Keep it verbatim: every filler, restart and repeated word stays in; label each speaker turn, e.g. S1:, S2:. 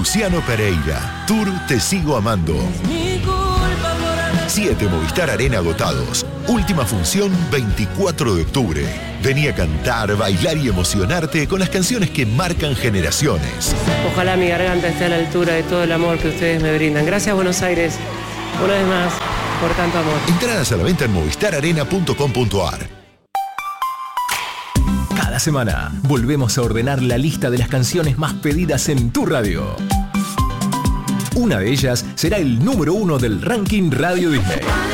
S1: Luciano Pereira. Tour Te Sigo Amando. Siete Movistar Arena agotados. Última función veinticuatro de octubre. Vení a cantar, bailar y emocionarte con las canciones que marcan generaciones.
S2: Ojalá mi garganta esté a la altura de todo el amor que ustedes me brindan. Gracias, Buenos Aires, una vez más, por tanto amor.
S1: Entradas a la venta en movistar arena punto com punto ar.
S3: Cada semana volvemos a ordenar la lista de las canciones más pedidas en tu radio. Una de ellas será el número uno del ranking Radio Disney.